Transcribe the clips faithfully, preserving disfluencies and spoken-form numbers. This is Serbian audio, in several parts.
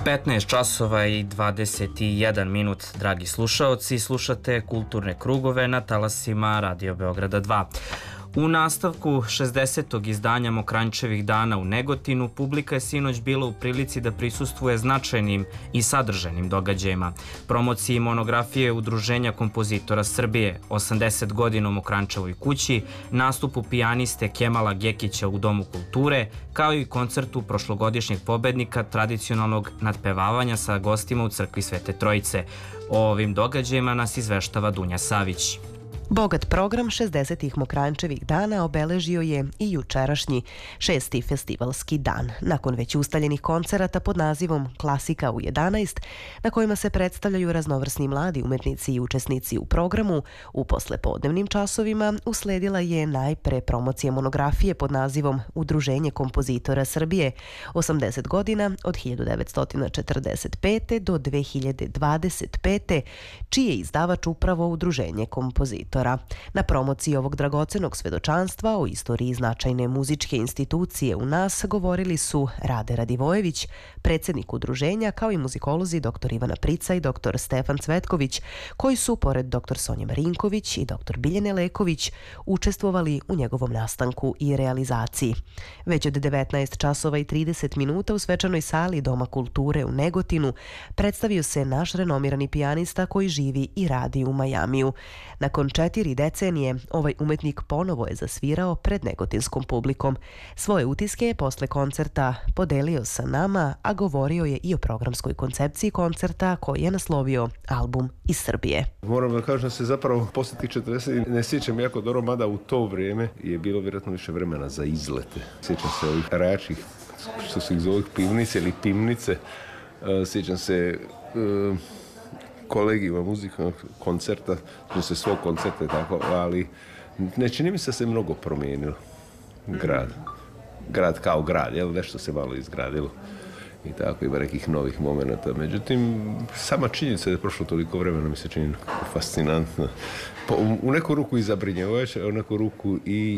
petnaest časova i dvadeset jedan minut, dragi slušaoci, slušate Kulturne krugove na talasima Radio Beograda dva. U nastavku šezdesetog izdanja Mokranjčevih dana u Negotinu, publika je sinoć bila u prilici da prisustvuje značajnim i sadržajnim događajima, promociji monografije Udruženja kompozitora Srbije, osamdeset godina u Mokranjčevoj kući, nastupu pijaniste Kemala Gekića u Domu kulture, kao i koncertu prošlogodišnjeg pobednika tradicionalnog nadpevavanja sa gostima u crkvi Svete Trojice. O ovim događajima nas izveštava Dunja Savić. Bogat program šezdesetih Mokranjčevih dana obeležio je i jučerašnji šesti festivalski dan. Nakon već ustaljenih koncerata pod nazivom Klasika u jedanaest, na kojima se predstavljaju raznovrsni mladi umetnici i učesnici u programu, u poslepodnevnim časovima usledila je najpre promocija monografije pod nazivom Udruženje kompozitora Srbije, osamdeset godina od hiljadu devetsto četrdeset pete do dve hiljade dvadeset pete, čiji je izdavač upravo Udruženje kompozitora. Na promociji ovog dragocenog svedočanstva o istoriji značajne muzičke institucije u nas govorili su Rade Radivojević, predsjednik udruženja, kao i muzikolozi dr Ivana Prica i dr Stefan Cvetković, koji su, pored dr Sonje Marinković i dr Biljane Leković, učestvovali u njegovom nastanku i realizaciji. Već od devetnaest časova i trideset minuta u svečanoj sali Doma kulture u Negotinu predstavio se naš renomirani pijanista koji živi i radi u Majamiju. Nakon četiri decenije ovaj umetnik ponovo je zasvirao pred negotinskom publikom. Svoje utiske je posle koncerta podelio sa nama, a govorio je i o programskoj koncepciji koncerta koji je naslovio Album iz Srbije. Moram da kažem da se zapravo posle tih četrdeset ne sjećam jako dobro, mada u to vrijeme je bilo vjerojatno više vremena za izlete. Sjećam se ovih rajačih, što su ih zove pivnice ili pivnice. Sjećam se uh, kolegijima muzika, koncerta, smo se svog koncerta i tako, ali ne čini mi se se mnogo promijenilo grad. Grad kao grad, jel, nešto se malo izgradilo i tako, ima nekih novih momenata. Međutim, sama činjenica da je prošlo toliko vremena mi se čini fascinantna. Po, u neku ruku i zabrinjavajuće, a u neku ruku i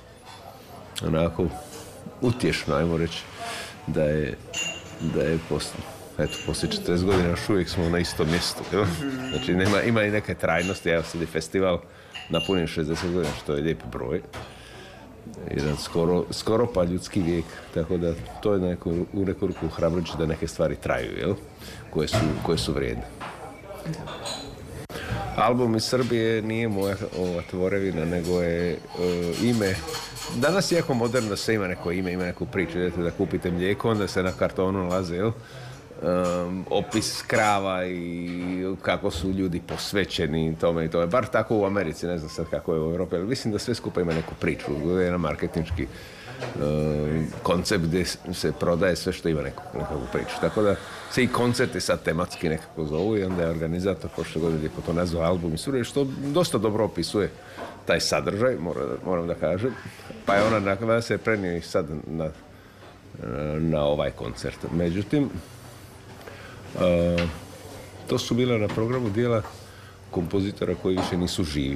onako utješno, ajmo reći, da je, da je post, eto, poslije četrdeset godina još uvijek smo na istom mjestu. Jel? Znači, nema, ima i neke trajnosti. Evo sad je festival napunjen šezdeset godina, što je lijep broj. Jedan skoro, skoro pa ljudski vijek. Tako da to je neko, u neku ruku hrabrujuće da neke stvari traju, jel? Koje su, koje su vrijedne. Album iz Srbije nije moja ova tvorevina, nego je uh, ime. Danas je jako moderno da se ima neko ime, ima neku priču. Idete da kupite mlijeko, onda se na kartonu nalaze, jel? Um, opis krava i kako su ljudi posvećeni tome i tome. Bar tako u Americi, ne znam sad kako je u Europi, ali mislim da sve skupa ima neku priču, jedan marketinški um, koncept gdje se prodaje sve što ima neku, nekakvu priču. Tako da se i koncerti sad tematski nekako zovu i onda je organizator prošle godine lijepo to nazvao Album iz Srbije, što dosta dobro opisuje taj sadržaj, moram, moram da kažem. Pa je ona nakon se prenio i sad na, na ovaj koncert. Međutim, Uh, to su bila na programu dijela kompozitora koji više nisu živi.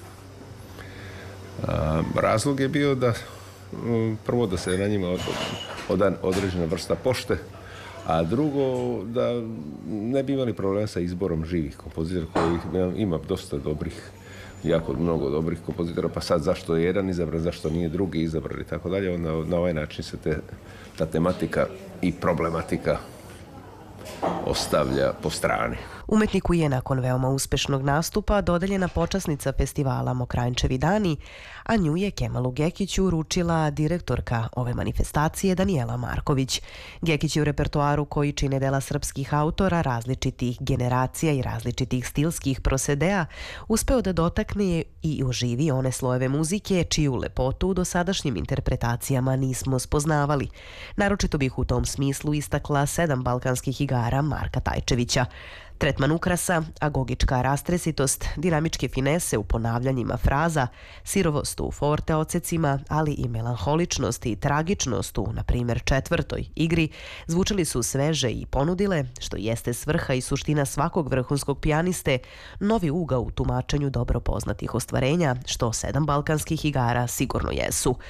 Uh, razlog je bio da um, prvo da se na njima od, od, određena vrsta pošte, a drugo da ne bi imali problema sa izborom živih kompozitora kojih ima dosta dobrih, jako mnogo dobrih kompozitora, pa sad zašto je jedan izabran, zašto nije drugi izabran i tako dalje. Onda na ovaj način se te, ta tematika i problematika ostavlja po strani. Umetniku je nakon veoma uspešnog nastupa dodeljena počasnica festivala Mokranjčevi dani, a nju je Kemalu Gekiću uručila direktorka ove manifestacije Danijela Marković. Gekić je u repertoaru koji čine dela srpskih autora različitih generacija i različitih stilskih prosedea uspeo da dotakne i oživi one slojeve muzike čiju lepotu u dosadašnjim interpretacijama nismo spoznavali. Naročito bih u tom smislu istakla sedam balkanskih igara Marka Tajčevića. Tretman ukrasa, agogička rastresitost, dinamičke finese u ponavljanjima fraza, sirovost u forte ocecima, ali i melanholičnost i tragičnost u, na primjer, četvrtoj igri, zvučali su sveže i ponudile, što jeste svrha i suština svakog vrhunskog pijaniste, novi ugao u tumačenju dobro poznatih ostvarenja, što sedam balkanskih igara sigurno jesu.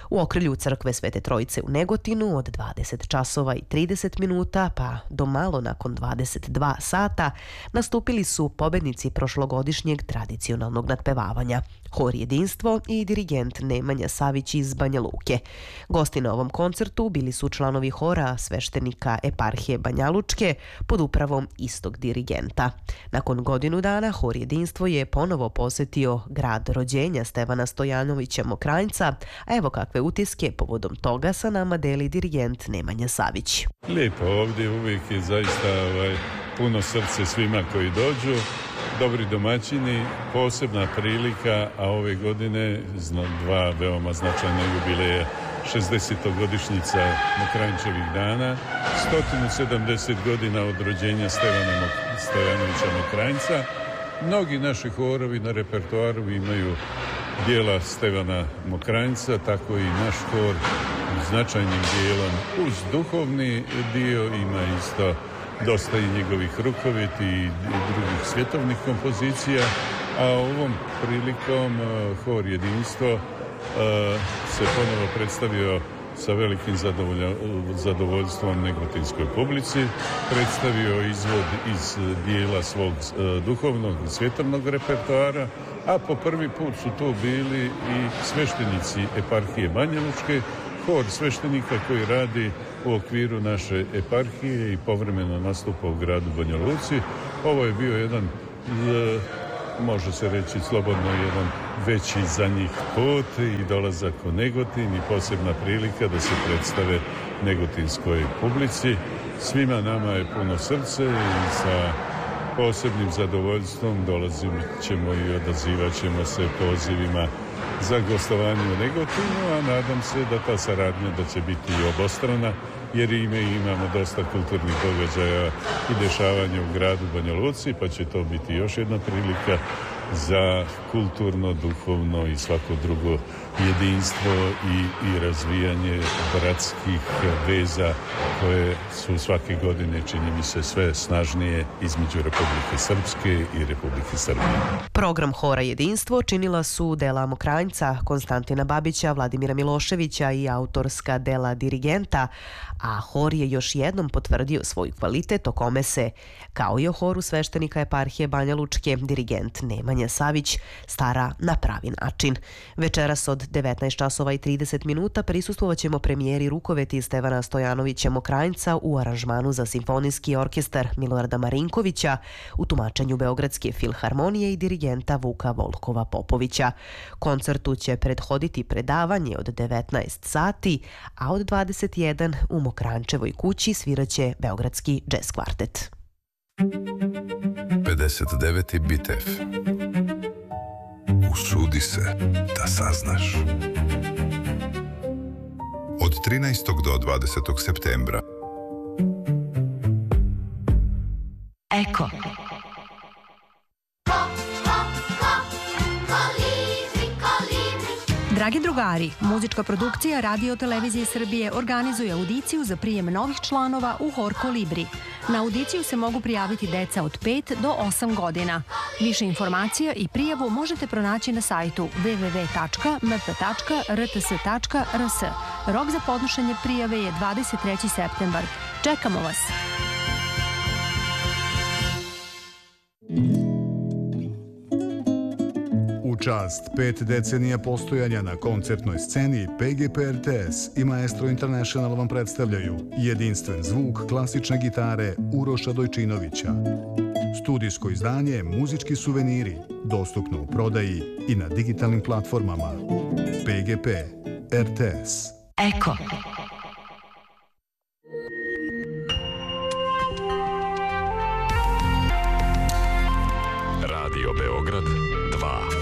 U okrilju crkve Svete Trojice u Negotinu od dvadeset časova i trideset minuta pa do malo nakon dvadeset dva sata nastupili su pobednici prošlogodišnjeg tradicionalnog nadpevavanja, Hor Jedinstvo i dirigent Nemanja Savić iz Banja Luke. Gosti na ovom koncertu bili su članovi hora sveštenika eparhije Banja Lučke pod upravom istog dirigenta. Nakon godinu dana Hor Jedinstvo je ponovo posetio grad rođenja Stevana Stojanovića Mokranjca, a evo kakve utiske povodom toga sa nama deli dirigent Nemanja Savić. Lijepo, ovdje uvijek je zaista ovaj, puno srce svima koji dođu, dobri domaćini, posebna prilika, a ove godine dva veoma značajna jubileja, šezdesetogodišnjica Mokranjčevih dana, sto sedamdeset godina od rođenja Stevana Stojanovića Mokranjca. Mnogi naši horovi na repertoaru imaju dijela Stevana Mokranjca, tako i naš hor značajnim dijelom uz duhovni dio ima isto dosta i njegovih rukoviti i drugih svjetovnih kompozicija, a ovom prilikom Hor Jedinstvo se ponovo predstavio sa velikim zadovoljstvom negotinskoj publici, predstavio izvod iz dijela svog duhovnog i svjetovnog repertoara, a po prvi put su tu bili i sveštenici eparhije Banja Lučke, hor sveštenika koji radi u okviru naše eparhije i povremeno nastupa u gradu Banja Luci. Ovo je bio jedan, može se reći slobodno, jedan veći za njih put i dolazak u Negotin i posebna prilika da se predstave negotinskoj publici. Svima nama je puno srce i sa posebnim zadovoljstvom dolazimo ćemo i odazivat ćemo se pozivima za gostovanje u Negotinu, a nadam se da ta saradnja da će biti i obostrana, jer ime imamo dosta kulturnih događaja i dešavanja u gradu Banja Luci, pa će to biti još jedna prilika za kulturno, duhovno i svako drugo jedinstvo i, i razvijanje bratskih veza koje su svake godine, čini mi se, sve snažnije između Republike Srpske i Republike Srbije. Program Hora Jedinstvo činila su dela Mokranjca, Konstantina Babića, Vladimira Miloševića i autorska dela dirigenta, a hor je još jednom potvrdio svoj kvalitet o kome se, kao i o horu sveštenika eparhije Banja Lučke, dirigent Nemanja Savić stara na pravi način. Večeras od devetnaest časova i trideset minuta prisustvovaćemo premijeri rukoveti Stevana Stojanovića Mokranjca u aranžmanu za simfonijski orkestar Milorada Marinkovića, u tumačenju Beogradske filharmonije i dirigenta Vuka Volkova Popovića. Koncertu će prethoditi predavanje od devetnaest sati, a od dvadeset jedan u Mokranjčevoj kući sviraće Beogradski džez kvartet. pedeset deveti Bitev. Usudi se da saznaš. Od trinaestog do dvadesetog septembra. Eko. Dragi drugari, muzička produkcija Radio Televizije Srbije organizuje audiciju za prijem novih članova u Hor Kolibri. Na audiciju se mogu prijaviti deca od pet do osam godina. Više informacija i prijavu možete pronaći na sajtu w w w tačka m p tačka r t s tačka r s. Rok za podnošenje prijave je dvadeset treći septembar. Čekamo vas! U čast pet decenija postojanja na koncertnoj sceni P G P R T S i Maestro International vam predstavljaju jedinstven zvuk klasične gitare Uroša Dojčinovića. Studijsko izdanje Muzički suveniri, dostupno u prodaji i na digitalnim platformama. P G P R T S. Eko.